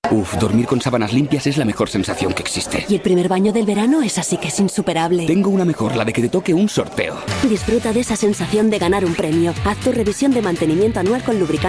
Uf, dormir con sábanas limpias es la mejor sensación que existe. Y el primer baño del verano es así que es insuperable. Tengo una mejor, la de que te toque un sorteo. Disfruta de esa sensación de ganar un premio. Haz tu revisión de mantenimiento anual con lubricante